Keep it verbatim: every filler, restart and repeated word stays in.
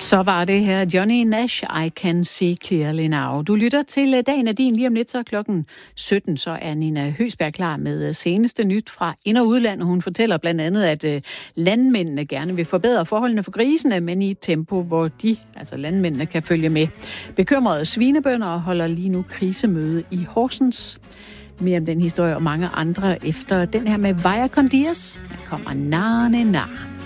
Så var det her Johnny Nash, I Can See Clearly Now. Du lytter til Dagen er din lige om lidt, så klokken sytten, så er Nina Høsberg klar med seneste nyt fra ind- og udland. Hun fortæller blandt andet, at landmændene gerne vil forbedre forholdene for grisene, men i et tempo, hvor de, altså landmændene, kan følge med. Bekymrede svinebønder holder lige nu krisemøde i Horsens. Mere om den historie og mange andre efter den her med Vaya con Dios. Der kommer Na Na Na.